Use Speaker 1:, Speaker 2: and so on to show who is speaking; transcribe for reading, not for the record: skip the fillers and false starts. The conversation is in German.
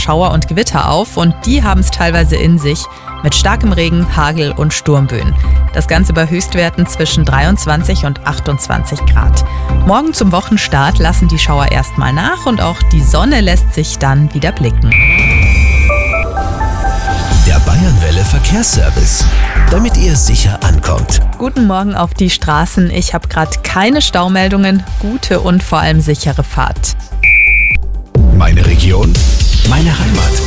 Speaker 1: Schauer und Gewitter auf und die haben es teilweise in sich mit starkem Regen, Hagel und Sturmböen. Das Ganze bei Höchstwerten zwischen 23 und 28 Grad. Morgen zum Wochenstart lassen die Schauer erstmal nach und auch die Sonne lässt sich dann wieder blicken.
Speaker 2: Der Bayernwelle Verkehrsservice, damit ihr sicher ankommt.
Speaker 1: Guten Morgen auf die Straßen. Ich habe gerade keine Staumeldungen. Gute und vor allem sichere Fahrt.
Speaker 2: Meine Region, meine Heimat.